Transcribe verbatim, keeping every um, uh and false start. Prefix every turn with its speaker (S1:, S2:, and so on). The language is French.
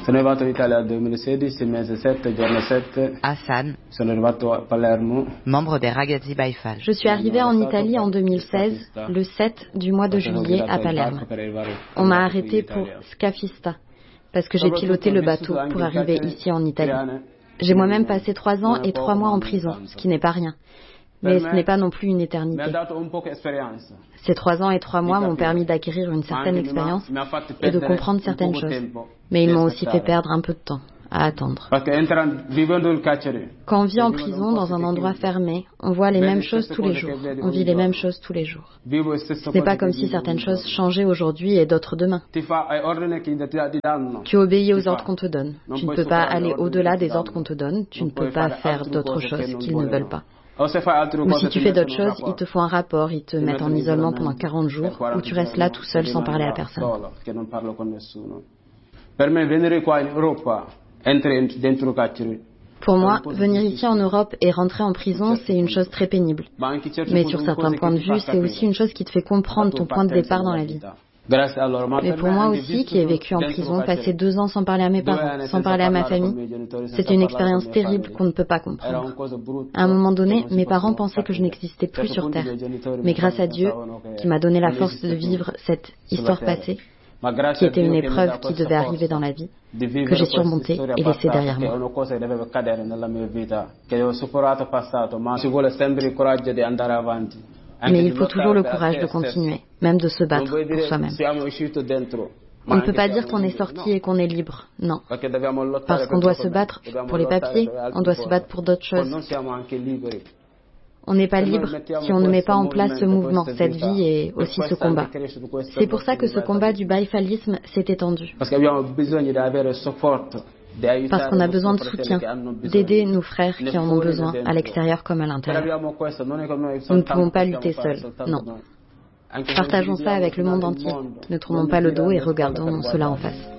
S1: Sono arrivato in Italia nel duemilasedici, mese sette, giorno sette.
S2: Hassan,
S1: Sono arrivato a Palermo.
S2: membre des Ragazzi Baifal.
S3: Je suis arrivée en Italie en deux mille seize, le sept du mois de juillet à Palerme. On m'a arrêté pour scafista, parce que j'ai piloté le bateau pour arriver ici en Italie. J'ai moi-même passé trois ans et trois mois en prison, ce qui n'est pas rien. Mais ce n'est pas non plus une éternité. Ces trois ans et trois mois m'ont permis d'acquérir une certaine expérience et de comprendre certaines choses. Mais ils m'ont aussi fait perdre un peu de temps à attendre. Quand on vit en prison dans un endroit fermé, on voit les mêmes choses tous les jours. On vit les mêmes choses tous les jours. Ce n'est pas comme si certaines choses changeaient aujourd'hui et d'autres demain. Tu obéis aux ordres qu'on te donne. Tu ne peux pas aller au-delà des ordres qu'on te donne. Tu ne peux pas faire d'autres choses qu'ils ne veulent pas. Ou si tu fais d'autres choses, ils te font un rapport, ils te mettent en isolement pendant quarante jours, où tu restes là tout seul sans parler à personne. Pour moi, venir ici en Europe et rentrer en prison, c'est une chose très pénible. Mais sur certains points de vue, c'est aussi une chose qui te fait comprendre ton point de départ dans la vie. Mais pour moi aussi, qui ai vécu en prison, passer deux ans sans parler à mes parents, sans parler à ma famille, c'était une expérience terrible qu'on ne peut pas comprendre. À un moment donné, mes parents pensaient que je n'existais plus sur Terre. Mais grâce à Dieu, qui m'a donné la force de vivre cette histoire passée, qui était une épreuve qui devait arriver dans la vie, que j'ai surmontée et laissée derrière moi. Mais il faut toujours le courage de continuer, même de se battre pour soi-même. On ne peut pas dire qu'on est sorti et qu'on est libre, non. Parce qu'on doit se battre pour les papiers, on doit se battre pour d'autres choses. On n'est pas libre si on ne met pas en place ce mouvement, cette vie et aussi ce combat. C'est pour ça que ce combat du baïfalisme s'est étendu. Parce qu'on a besoin de soutien, d'aider nos frères qui en ont besoin, à l'extérieur comme à l'intérieur. Nous ne pouvons pas lutter seuls, non. Partageons ça avec le monde entier. Ne tournons pas le dos et regardons cela en face.